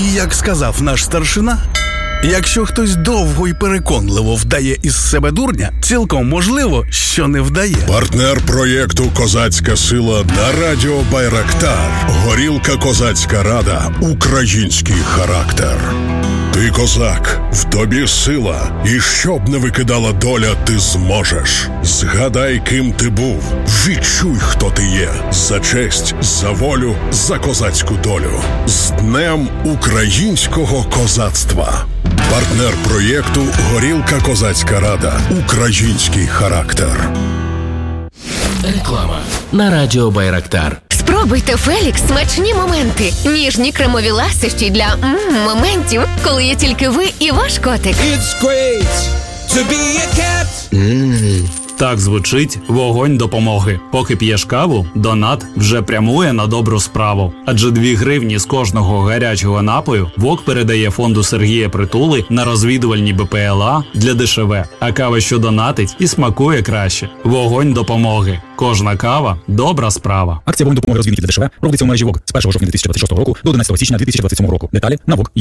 І як сказав наш старшина, якщо хтось довго і переконливо вдає із себе дурня, цілком можливо, що не вдає. Партнер проєкту «Козацька сила» на радіо Байрактар. Горілка «Козацька рада». Український характер. Ти козак, в тобі сила, і щоб не викидала доля, ти зможеш. Згадай, ким ти був, відчуй, хто ти є. За честь, за волю, за козацьку долю. З Днем українського козацтва. Партнер проєкту «Горілка Козацька Рада». Український характер. Реклама на радіо Байрактар. Спробуйте Фелікс смачні моменти. Ніжні кремові ласощі для моментів, коли є тільки ви і ваш котик. It's great to be a cat. Так звучить вогонь допомоги. Поки п'єш каву, донат вже прямує на добру справу. Адже 2 гривні з кожного гарячого напою ВОК передає фонду Сергія Притули на розвідувальні БПЛА для ДШВ. А кава, що донатить, і смакує краще. Вогонь допомоги. Кожна кава – добра справа. Акція «Вогонь допомоги» розвідників ДШВ проводиться у мережі ВОК з 1 жовтня 2026 року до 11 січня 2027 року. Деталі на ВОК.ua.